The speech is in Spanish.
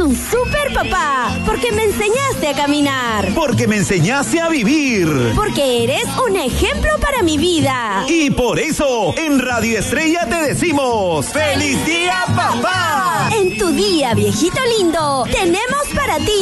un super papá, porque me enseñaste a caminar. Porque me enseñaste a vivir. Porque eres un ejemplo para mi vida. Y por eso, en Radio Estrella te decimos ¡Feliz Día, Papá! En tu día, viejito lindo, tenemos para ti